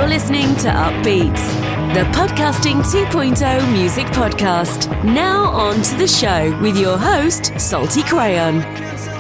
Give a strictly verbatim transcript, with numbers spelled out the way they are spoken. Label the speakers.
Speaker 1: You're listening to Upbeats, the Podcasting two point oh music podcast. Now on to the show with your host, Salty Crayon.